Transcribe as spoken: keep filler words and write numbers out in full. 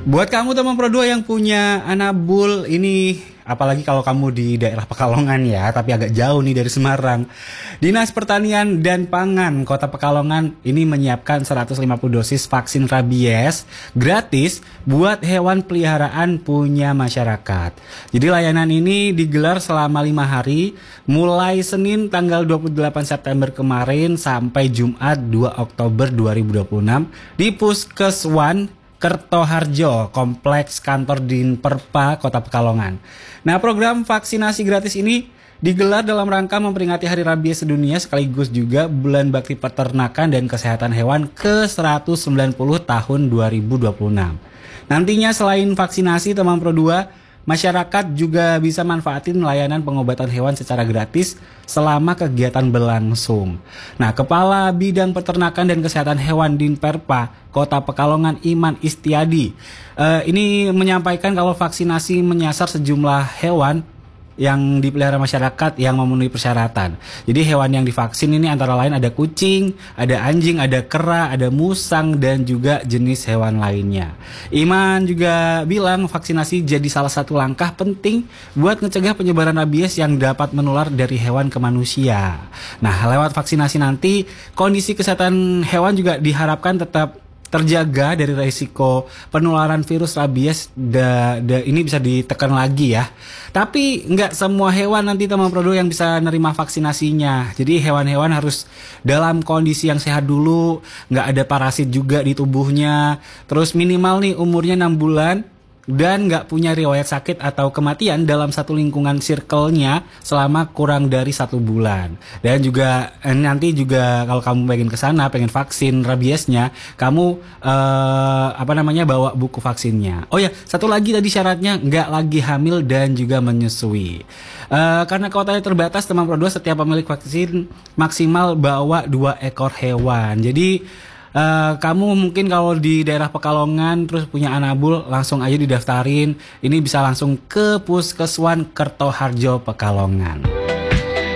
Buat kamu teman Pro dua yang punya anabul ini, apalagi kalau kamu di daerah Pekalongan ya, tapi agak jauh nih dari Semarang. Dinas Pertanian dan Pangan Kota Pekalongan ini menyiapkan seratus lima puluh dosis vaksin rabies gratis buat hewan peliharaan punya masyarakat. Jadi layanan ini digelar selama lima hari, mulai Senin tanggal dua puluh delapan September kemarin sampai Jumat dua Oktober dua ribu dua puluh enam di Puskeswan Kertoharjo, Kompleks Kantor Dinperpa Kota Pekalongan. Nah, program vaksinasi gratis ini digelar dalam rangka memperingati Hari Rabies Sedunia sekaligus juga Bulan Bakti Peternakan dan Kesehatan Hewan ke seratus sembilan puluh tahun dua ribu dua puluh enam. Nantinya selain vaksinasi teman Pro dua, masyarakat juga bisa manfaatin layanan pengobatan hewan secara gratis selama kegiatan berlangsung. Nah, Kepala Bidang Peternakan dan Kesehatan Hewan Dinperpa Kota Pekalongan Iman Istiadi uh, ini menyampaikan kalau vaksinasi menyasar sejumlah hewan yang dipelihara masyarakat yang memenuhi persyaratan. Jadi hewan yang divaksin ini antara lain ada kucing, ada anjing, ada kera, ada musang, dan juga jenis hewan lainnya. Iman juga bilang vaksinasi jadi salah satu langkah penting buat ngecegah penyebaran rabies yang dapat menular dari hewan ke manusia. Nah, lewat vaksinasi nanti kondisi kesehatan hewan juga diharapkan tetap terjaga dari risiko penularan virus rabies da, da, ini bisa ditekan lagi ya. Tapi nggak semua hewan nanti teman Pro dua yang bisa nerima vaksinasinya. Jadi hewan-hewan harus dalam kondisi yang sehat dulu, nggak ada parasit juga di tubuhnya. Terus minimal nih umurnya enam bulan dan nggak punya riwayat sakit atau kematian dalam satu lingkungan circle-nya selama kurang dari satu bulan. Dan juga eh, nanti juga kalau kamu pengen kesana, pengen vaksin rabiesnya, kamu eh, apa namanya bawa buku vaksinnya. Oh ya, satu lagi tadi syaratnya nggak lagi hamil dan juga menyusui. Eh, karena kuotanya terbatas, teman Pro dua setiap pemilik vaksin maksimal bawa dua ekor hewan. Jadi Uh, kamu mungkin kalau di daerah Pekalongan terus punya anabul, langsung aja didaftarin. Ini bisa langsung ke Puskeswan Kertoharjo Pekalongan.